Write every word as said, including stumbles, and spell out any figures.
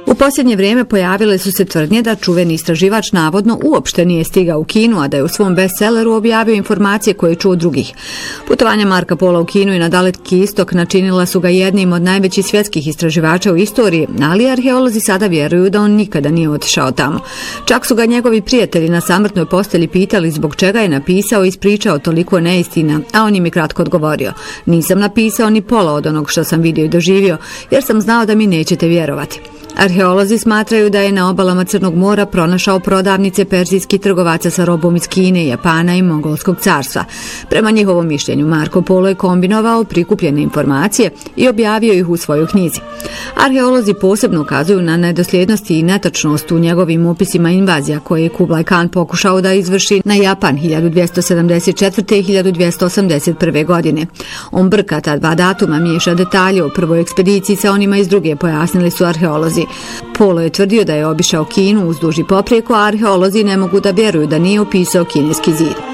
U posljednje vrijeme pojavile su se tvrdnje da čuveni istraživač navodno uopšte nije stigao u Kinu, a da je u svom bestselleru objavio informacije koje je čuo drugih. Putovanja Marka Pola u Kinu i na Daleki istok načinila su ga jednim od najvećih svjetskih istraživača u istoriji, ali arheolozi sada vjeruju da on nikada nije otišao tamo. Čak su ga njegovi prijatelji na samrtnoj postelji pitali zbog čega je napisao i ispričao toliko neistina, a on im je kratko odgovorio: nisam napisao ni pola od onog što sam vidio i doživio, jer sam znao da mi nećete vjerovati. Arheolozi smatraju da je na obalama Crnog mora pronašao prodavnice perzijskih trgovaca sa robom iz Kine, Japana i Mongolskog carstva. Prema njihovom mišljenju, Marko Polo je kombinovao prikupljene informacije i objavio ih u svojoj knjizi. Arheolozi posebno ukazuju na nedosljednosti i netačnost u njegovim opisima invazija koje je Kublai Khan pokušao da izvrši na Japan hiljadu dvjesto sedamdeset četvrte i hiljadu dvjesto osamdeset prve. godine. On brka ta dva datuma, miješa detalje o prvoj ekspediciji sa onima iz druge, pojasnili su arheolozi. Polo je tvrdio da je obišao Kinu uzduž i poprijeko, a arheolozi ne mogu da vjeruju da nije opisao kineski zid.